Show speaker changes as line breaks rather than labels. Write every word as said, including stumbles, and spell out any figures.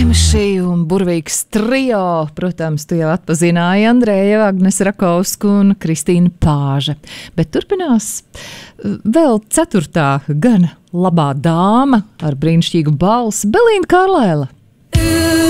Šī un burvīgs trio, protams, tu jau atpazināji Andreju, Agnes Rakovsku un Kristīnu Pāže. Bet turpinās vēl ceturtā gan labā dāma ar brīnišķīgu balsi Belīna Kārlaila.